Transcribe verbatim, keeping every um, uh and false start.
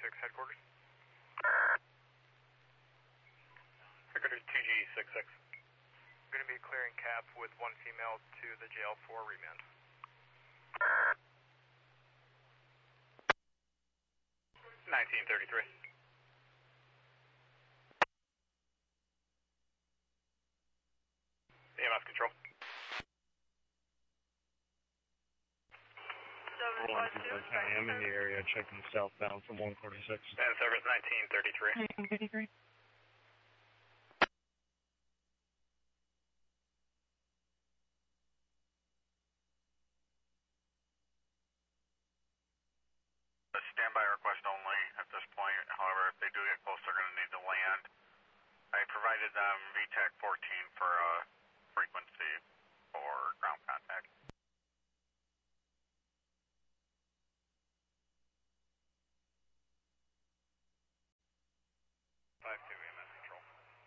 six headquarters. Headquarters two G six six. Going to be clearing cap with one female to the jail for remand. nineteen thirty-three. E M S control. one two six, I am in the area checking southbound from one forty-six. And service nineteen thirty-three. nineteen thirty-three. A standby request only at this point. However, if they do get close, they're going to need to land. I provided them V TAC fourteen for uh,